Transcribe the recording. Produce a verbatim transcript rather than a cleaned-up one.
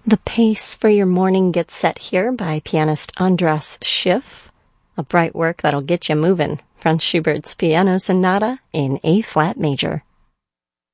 The pace for your morning gets set here by pianist Andras Schiff, a bright work that'll get you moving, Franz Schubert's Piano Sonata in A-flat major.